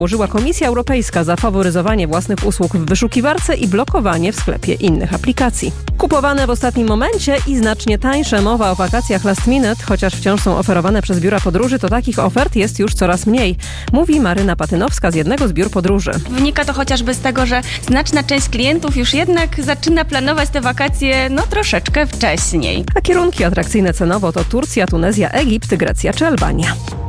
Użyła Komisja Europejska za faworyzowanie własnych usług w wyszukiwarce i blokowanie w sklepie innych aplikacji. Kupowane w ostatnim momencie i znacznie tańsze. Mowa o wakacjach last minute, chociaż wciąż są oferowane przez biura podróży, to takich ofert jest już coraz mniej, mówi Maryna Patynowska z jednego z biur podróży. Wynika to chociażby z tego, że znaczna część klientów już jednak zaczyna planować te wakacje troszeczkę wcześniej. A kierunki atrakcyjne cenowo to Turcja, Tunezja, Egipt, Grecja czy Albania.